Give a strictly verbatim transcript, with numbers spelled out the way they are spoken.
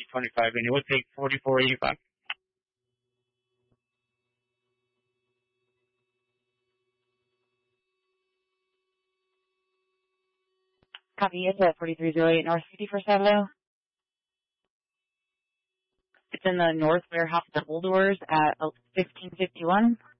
twenty-five, and it would take forty-four eighty-five. Copy. It's at forty-three oh eight North fifty-first Avenue. It's in the North Warehouse double doors at fifteen fifty-one.